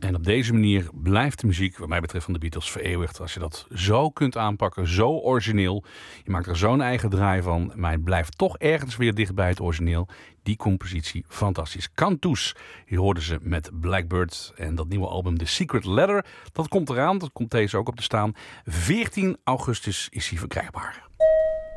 En op deze manier blijft de muziek, wat mij betreft, van de Beatles vereeuwigd. Als je dat zo kunt aanpakken, zo origineel. Je maakt er zo'n eigen draai van. Maar het blijft toch ergens weer dicht bij het origineel. Die compositie, fantastisch. Cantus, hier hoorden ze met Blackbird. En dat nieuwe album The Secret Letter, dat komt eraan. Dat komt deze ook op te staan. 14 augustus is hij verkrijgbaar.